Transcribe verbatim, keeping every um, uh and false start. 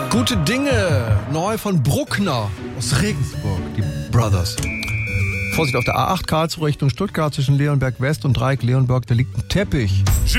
Gute Dinge, neu von Bruckner aus Regensburg, die Brothers. Vorsicht auf der A acht Karlsruhe Richtung Stuttgart zwischen Leonberg West und Dreieck Leonberg, da liegt ein Teppich.